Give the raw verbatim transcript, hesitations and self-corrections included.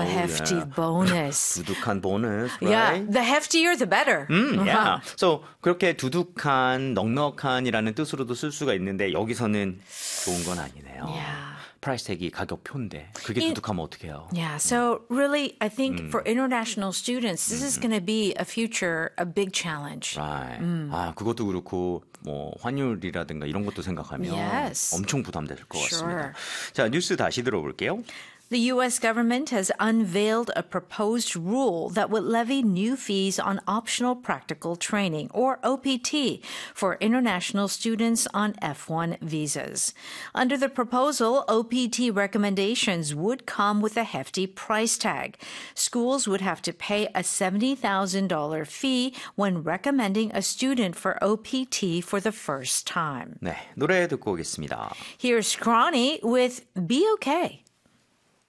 a hefty yeah. bonus. 두둑한 bonus, right? Yeah, the heftier the better. 음, yeah. So 그렇게 두둑한, 넉넉한이라는 뜻으로도 쓸 수가 있는데 여기서는 좋은 건 아니네요. Yeah. 프라이스 택이 가격표인데 그게 In- 두둑하면 어떡해요? Yeah, so really, I think for international students, this is going to be a future, a big challenge. Right. 아, 그것도 그렇고 뭐 환율이라든가 이런 것도 생각하면 Yes. 엄청 부담될 것 Sure. 같습니다. 자, 뉴스 다시 들어볼게요. The U S government has unveiled a proposed rule that would levy new fees on optional practical training, or O P T, for international students on F one visas. Under the proposal, O P T recommendations would come with a hefty price tag. Schools would have to pay a seventy thousand dollars fee when recommending a student for O P T for the first time. 네, 노래 듣고 오겠습니다. Here's Scrawny with Be Okay.